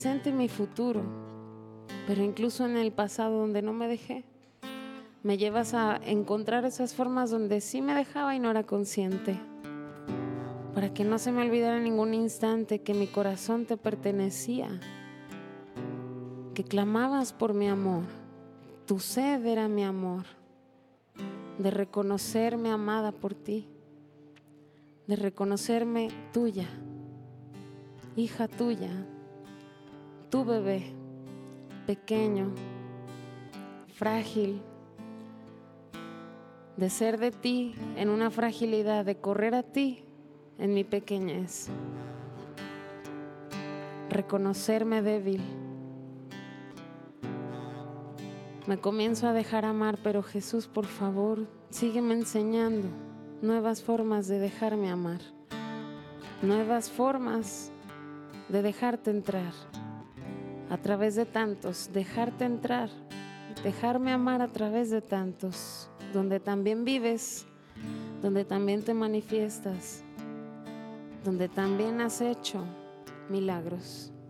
presente y mi futuro, pero incluso en el pasado donde no me dejé. Me llevas a encontrar esas formas donde sí me dejaba y no era consciente, para que no se me olvidara en ningún instante que mi corazón te pertenecía, que clamabas por mi amor. Tu sed era mi amor, de reconocerme amada por ti, de reconocerme tuya, hija tuya, tu bebé, pequeño, frágil, de ser de ti en una fragilidad, de correr a ti en mi pequeñez, reconocerme débil. Me comienzo a dejar amar, pero Jesús, por favor, sígueme enseñando nuevas formas de dejarme amar, nuevas formas de dejarte entrar a través de tantos, dejarte entrar, dejarme amar a través de tantos, donde también vives, donde también te manifiestas, donde también has hecho milagros.